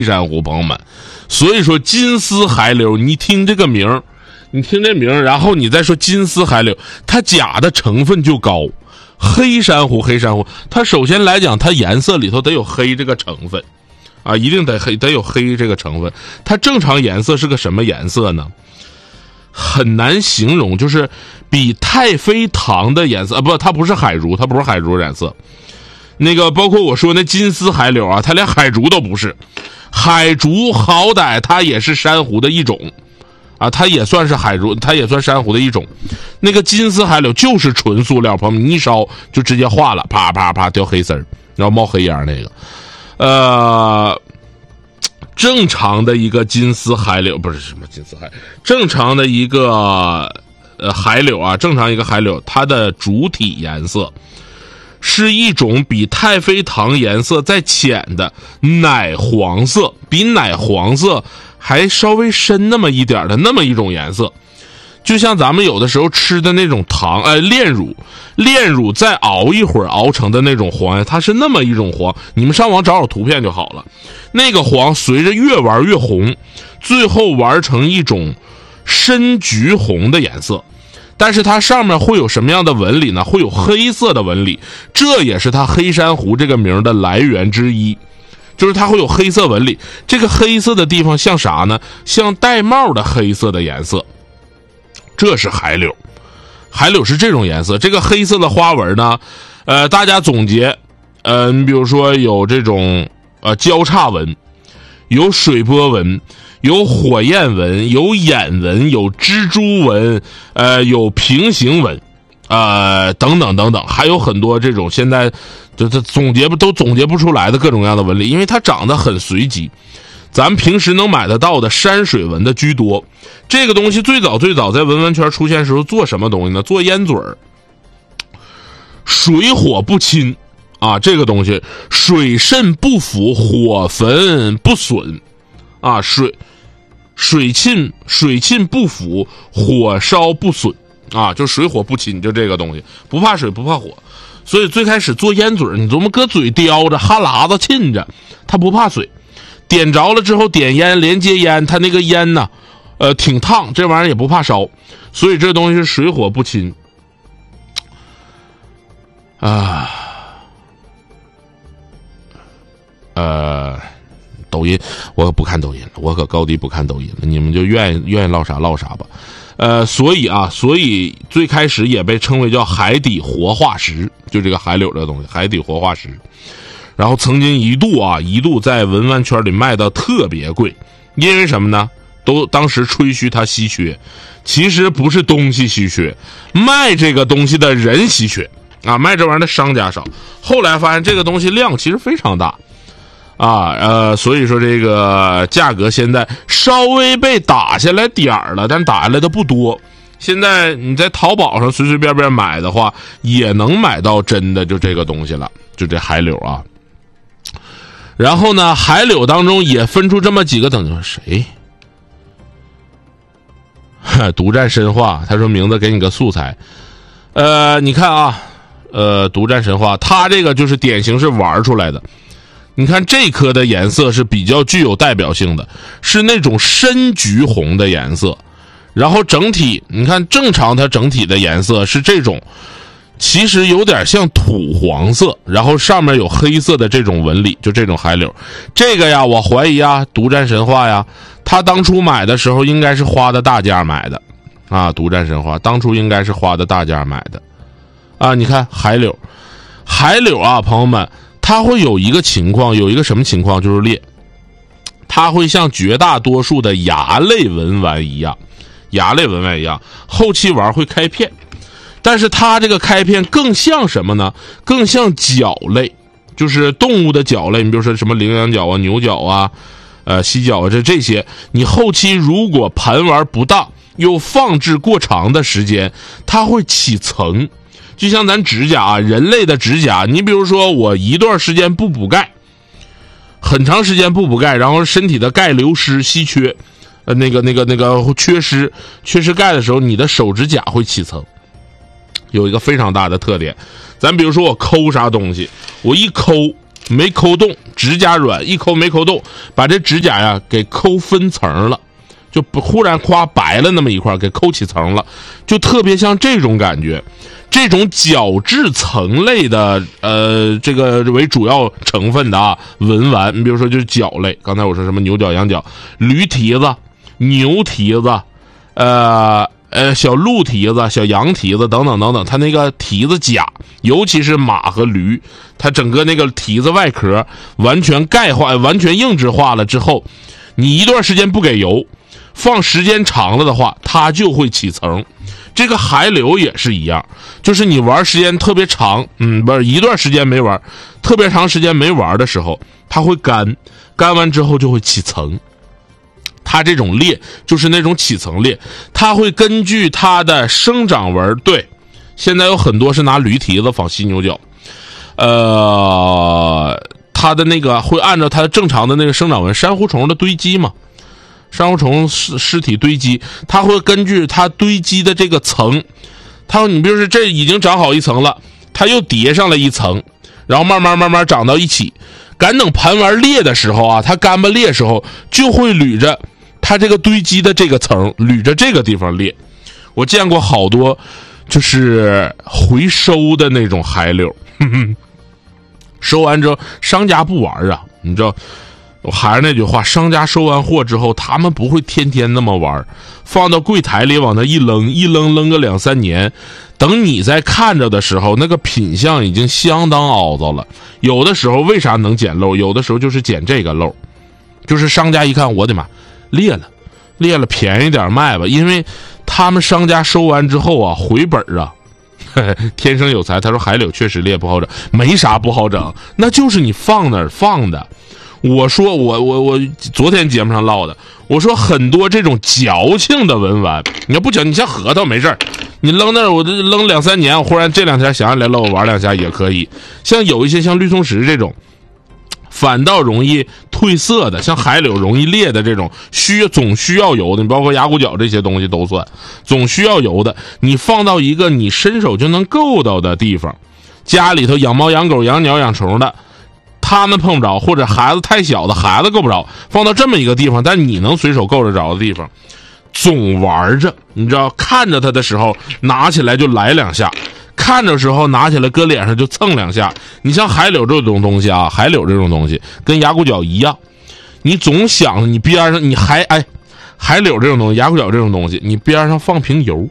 珊瑚，朋友们。所以说金丝海柳，你听这个名儿，你听这名儿，然后你再说金丝海柳，它钾的成分就高。黑珊瑚，它首先来讲，它颜色里头得有黑这个成分啊，一定得有黑这个成分。它正常颜色是个什么颜色呢？很难形容，就是比太妃糖的颜色啊，不，它不是海珠，它不是海珠颜色。那个包括我说那金丝海柳啊，它连海珠都不是。海珠好歹它也是珊瑚的一种啊，它也算是海珠，它也算珊瑚的一种。那个金丝海柳就是纯塑料，朋友们，你一烧就直接化了，啪啪啪掉黑丝儿，然后冒黑烟那个。正常的一个金丝海柳，不是什么金丝海，正常的一个海柳啊，正常一个海柳，它的主体颜色是一种比太妃糖颜色再浅的奶黄色，比奶黄色还稍微深那么一点的那么一种颜色。就像咱们有的时候吃的那种炼乳再熬一会儿熬成的那种黄，它是那么一种黄，你们上网找找图片就好了。那个黄随着越玩越红，最后玩成一种深橘红的颜色，但是它上面会有什么样的纹理呢？会有黑色的纹理，这也是它黑珊瑚这个名的来源之一，就是它会有黑色纹理。这个黑色的地方像啥呢？像玳瑁的黑色的颜色，这是海柳。海柳是这种颜色。这个黑色的花纹呢，大家总结，你比如说有这种交叉纹，有水波纹，有火焰纹，有眼纹，有蜘蛛纹，有平行纹，等等等等，还有很多这种现在这总结不出来的各种各样的纹理，因为它长得很随机。咱们平时能买得到的山水纹的居多。这个东西最早在文玩圈出现时候做什么东西呢？做烟嘴儿，水火不侵啊，这个东西水渗不腐，火焚不损啊，水浸不腐，火烧不损啊，就水火不侵，就这个东西不怕水不怕火。所以最开始做烟嘴儿，你琢磨搁嘴叼着，哈喇子沁着，它不怕水。点着了之后点烟连接烟，它那个烟呢挺烫，这玩意儿也不怕烧，所以这东西是水火不侵啊。抖音我不看抖音了，我可高低不看抖音了，你们就愿意唠啥唠啥吧。所以最开始也被称为叫海底活化石，就这个海柳这个东西，海底活化石。然后曾经一度在文玩圈里卖到特别贵，因为什么呢？当时吹嘘它稀缺，其实不是东西稀缺，卖这个东西的人稀缺啊，卖这玩意儿的商家少。后来发现这个东西量其实非常大啊，所以说这个价格现在稍微被打下来点儿了，但打下来的不多。现在你在淘宝上随随便便买的话，也能买到真的就这个东西了，就这海柳啊。然后呢，海柳当中也分出这么几个等级。谁？独占神话，他说名字给你个素材。你看啊，独占神话，它这个就是典型是玩出来的。你看这颗的颜色是比较具有代表性的，是那种深橘红的颜色。然后整体，你看正常它整体的颜色是这种。其实有点像土黄色，然后上面有黑色的这种纹理，就这种海柳。这个呀，我怀疑啊，独占神话呀，他当初买的时候应该是花的大价买的啊，独占神话当初应该是花的大价买的啊。你看海柳啊，朋友们，它会有一个情况，有一个什么情况，就是裂，它会像绝大多数的芽类文玩一样，后期玩会开片。但是它这个开片更像什么呢？更像角类，就是动物的角类。你比如说什么羚羊角啊、牛角啊、犀角啊，这些，你后期如果盘玩不当，又放置过长的时间，它会起层。就像咱指甲啊，人类的指甲，你比如说我一段时间不补钙，很长时间不补钙，然后身体的钙流失、稀缺，那个缺失钙的时候，你的手指甲会起层。有一个非常大的特点，咱比如说我抠啥东西，我一抠没抠动，指甲软，一抠没抠动，把这指甲呀给抠分层了，就忽然夸白了那么一块，给抠起层了，就特别像这种感觉。这种角质层类的这个为主要成分的啊文玩，你比如说就是角类，刚才我说什么牛角、羊角、驴蹄子、牛蹄子，小鹿蹄子、小羊蹄子等等等等，它那个蹄子甲，尤其是马和驴，它整个那个蹄子外壳完全钙化、完全硬质化了之后，你一段时间不给油，放时间长了的话，它就会起层。这个海柳也是一样，就是你玩时间特别长，不是一段时间没玩，特别长时间没玩的时候，它会干，干完之后就会起层。它这种裂就是那种起层裂，它会根据它的生长纹，对，现在有很多是拿驴蹄子仿犀牛角，它的那个会按照它正常的那个生长纹，珊瑚虫的堆积嘛。珊瑚虫尸体堆积，它会根据它堆积的这个层，你比如说这已经长好一层了，它又叠上了一层，然后慢慢长到一起，赶等盘丸裂的时候啊，它干巴裂的时候就会捋着它这个堆积的这个层，捋着这个地方裂。我见过好多就是回收的那种海柳，收完之后商家不玩啊，你知道。我还是那句话，商家收完货之后，他们不会天天那么玩，放到柜台里往那一扔个2-3年，等你在看着的时候，那个品相已经相当凹糟了。有的时候为啥能捡漏？有的时候就是捡这个漏，就是商家一看，我的妈，裂了，便宜点卖吧，因为他们商家收完之后啊，回本啊。天生有才，他说海柳确实裂不好整，没啥不好整，那就是你放那儿放的。我说我昨天节目上唠的，我说很多这种矫情的文玩，你要不矫，你像核桃没事儿，你扔那儿我扔2-3年，我忽然这2天想起来了，我玩2下也可以。像有一些像绿松石这种，反倒容易褪色的，像海柳容易裂的这种，总需要油的，你包括牙骨角这些东西都算，总需要油的。你放到一个你伸手就能够到的地方，家里头养猫养狗养鸟养虫的。他们碰不着，或者孩子太小的孩子够不着，放到这么一个地方，但你能随手够得着的地方，总玩着，你知道，看着它的时候拿起来就来2下，看着时候拿起来搁脸上就蹭2下。你像海柳这种东西啊，海柳这种东西跟牙骨角一样，你总想着你边上你还海柳这种东西，牙骨角这种东西，你边上放瓶油。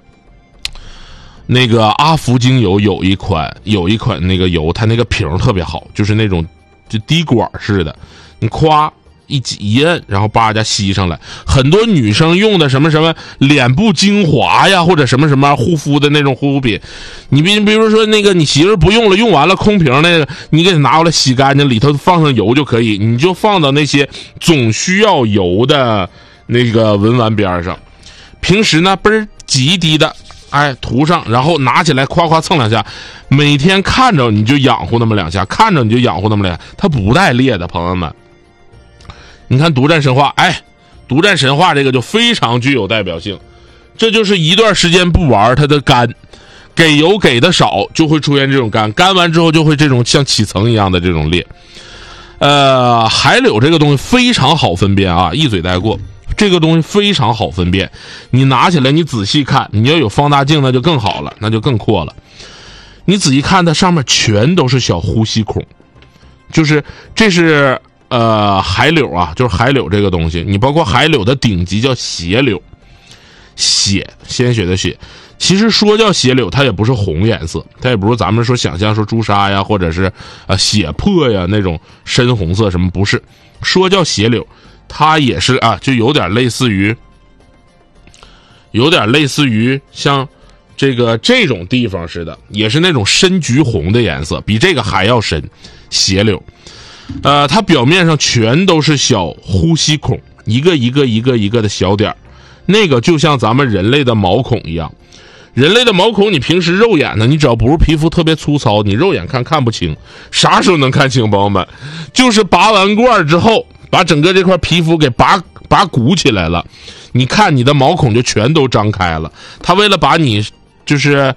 那个阿福精油有一款那个油，它那个瓶特别好，就是那种就滴管似的，你夸一摁，然后把它吸上来。很多女生用的什么脸部精华呀，或者什么护肤的那种护肤品，你比如说那个你媳妇不用了，用完了空瓶那个，你给它拿过来洗干净，里头放上油就可以，你就放到那些总需要油的那个文玩边上。平时呢嘣挤一滴的。涂上，然后拿起来夸夸蹭2下，每天看着你就养护那么2下，看着你就养护那么2下，它不带裂的，朋友们。你看独占神话，独占神话这个就非常具有代表性，这就是一段时间不玩它的干，给油给的少就会出现这种干，干完之后就会这种像起层一样的这种裂。海柳这个东西非常好分辨啊，一嘴带过。这个东西非常好分辨，你拿起来你仔细看，你要有放大镜那就更好了，那就更阔了。你仔细看它上面全都是小呼吸孔，就是这是海柳啊，就是海柳这个东西，你包括海柳的顶级叫血柳，鲜血的血。其实说叫血柳，它也不是红颜色，它也不是咱们说想象说朱砂呀，或者是血珀呀那种深红色什么，不是，说叫血柳。它也是就有点类似于像这种地方似的，也是那种深橘红的颜色，比这个还要深。血柳，它表面上全都是小呼吸孔，一个的小点，那个就像咱们人类的毛孔一样。人类的毛孔，你平时肉眼呢，你只要不是皮肤特别粗糙，你肉眼看不清。啥时候能看清，朋友们？就是拔完罐之后。把整个这块皮肤给拔鼓起来了，你看你的毛孔就全都张开了。它为了把你就是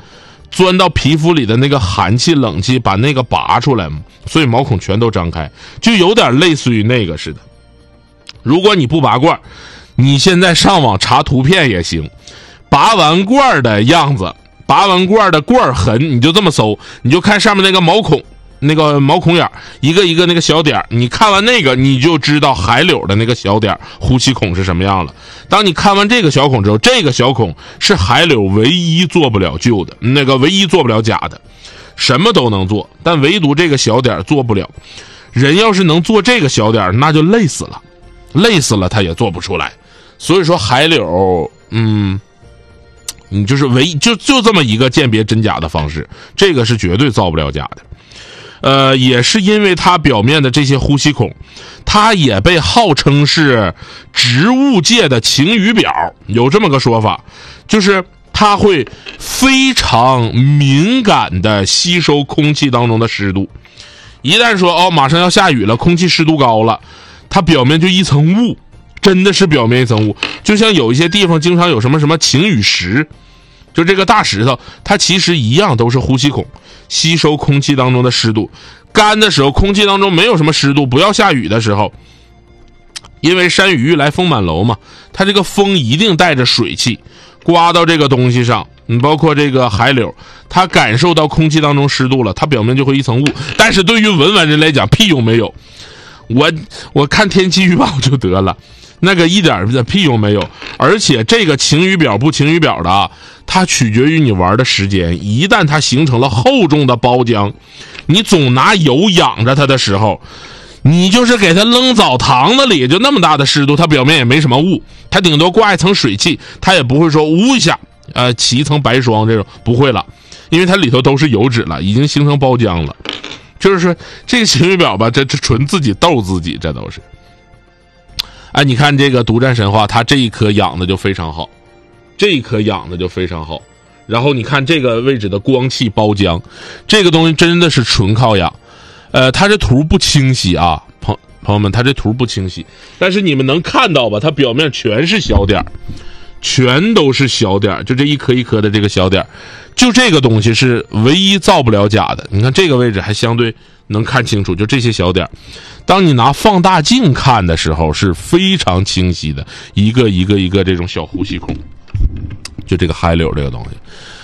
钻到皮肤里的那个寒气冷气把那个拔出来嘛，所以毛孔全都张开，就有点类似于那个似的。如果你不拔罐，你现在上网查图片也行，拔完罐的样子，拔完罐的罐痕，你就这么搜，你就看上面那个毛孔，那个毛孔眼一个一个那个小点，你看完那个你就知道海柳的那个小点呼吸孔是什么样了。当你看完这个小孔之后，这个小孔是海柳唯一做不了旧的，那个唯一做不了假的，什么都能做，但唯独这个小点做不了。人要是能做这个小点，那就累死了，累死了他也做不出来。所以说海柳你就是唯一就这么一个鉴别真假的方式，这个是绝对造不了假的。也是因为它表面的这些呼吸孔，它也被号称是植物界的晴雨表，有这么个说法，就是它会非常敏感的吸收空气当中的湿度。一旦说马上要下雨了，空气湿度高了，它表面就一层雾，真的是表面一层雾。就像有一些地方经常有什么什么晴雨石，就这个大石头，它其实一样都是呼吸孔，吸收空气当中的湿度。干的时候空气当中没有什么湿度，不要下雨的时候，因为山雨欲来风满楼嘛，它这个风一定带着水汽刮到这个东西上，你包括这个海柳，它感受到空气当中湿度了，它表面就会一层雾。但是对于文玩人来讲屁用没有，我看天气预报就得了，那个一点屁用没有。而且这个晴雨表不晴雨表的它取决于你玩的时间。一旦它形成了厚重的包浆，你总拿油养着它的时候，你就是给它扔澡堂子里，就那么大的湿度，它表面也没什么雾，它顶多挂一层水汽，它也不会说呜一下起一层白霜，这种不会了，因为它里头都是油脂了，已经形成包浆了。就是说这个晴雨表吧，这纯自己逗自己，这都是。你看这个独占神话，它这一颗养的就非常好，这一颗养的就非常好。然后你看这个位置的光气包浆，这个东西真的是纯靠养。它这图不清晰啊，朋友们，它这图不清晰，但是你们能看到吧？它表面全是小点，全都是小点，就这一颗一颗的这个小点，就这个东西是唯一造不了假的。你看这个位置还相对能看清楚，就这些小点，当你拿放大镜看的时候是非常清晰的，一个一个一个这种小呼吸孔，就这个海柳这个东西。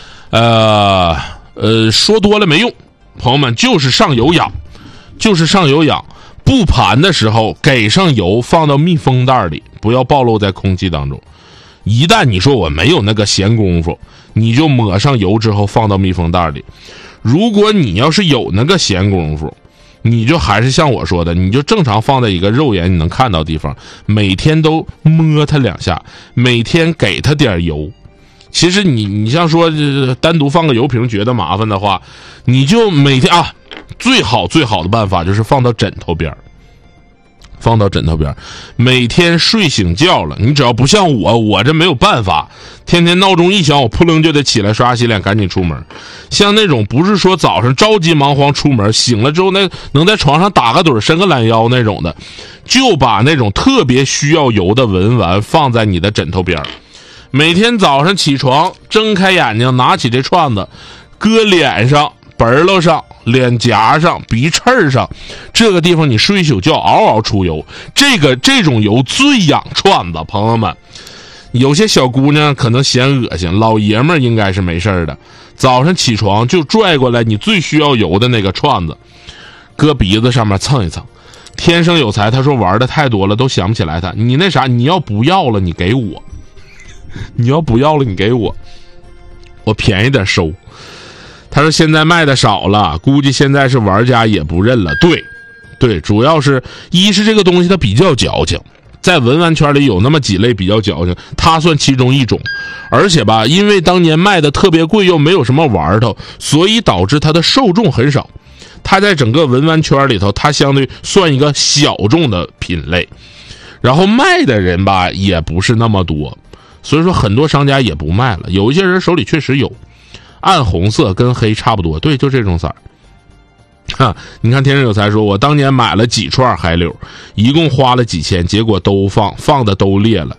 说多了没用，朋友们，就是上油养，就是上油养。布盘的时候给上油，放到密封袋里，不要暴露在空气当中。一旦你说我没有那个闲工夫，你就抹上油之后放到密封袋里。如果你要是有那个闲工夫，你就还是像我说的，你就正常放在一个肉眼你能看到的地方，每天都摸它两下，每天给它点油。其实你像说单独放个油瓶觉得麻烦的话，你就每天最好的办法就是放到枕头边，放到枕头边，每天睡醒觉了，你只要不像我这没有办法，天天闹钟一响我扑棱就得起来刷牙洗脸赶紧出门。像那种不是说早上着急忙慌出门，醒了之后能在床上打个盹伸个懒腰那种的，就把那种特别需要油的文玩放在你的枕头边。每天早上起床睁开眼睛，拿起这串子搁脸上、本儿上、脸颊上、鼻翅上，这个地方你睡一宿觉嗷嗷出油。这种油最养串子，朋友们。有些小姑娘可能嫌恶心，老爷们儿应该是没事的。早上起床就拽过来你最需要油的那个串子，搁鼻子上面蹭一蹭。天生有才，他说玩的太多了都想不起来他。你那啥，你要不要了你给我，你要不要了你给我便宜点收。他说现在卖的少了，估计现在是玩家也不认了。对，主要是一是这个东西它比较矫情，在文玩圈里有那么几类比较矫情，它算其中一种。而且吧，因为当年卖的特别贵又没有什么玩头，所以导致它的受众很少。它在整个文玩圈里头，它相对算一个小众的品类，然后卖的人吧也不是那么多，所以说很多商家也不卖了。有一些人手里确实有暗红色跟黑差不多，对，就这种色儿。你看天生有才说，我当年买了几串海柳，一共花了几千，结果都放的都裂了。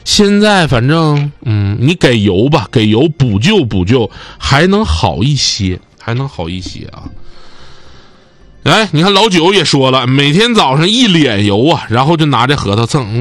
现在反正你给油吧，给油补救补救，还能好一些，啊。哎，你看老九也说了，每天早上一脸油啊，然后就拿这核桃蹭。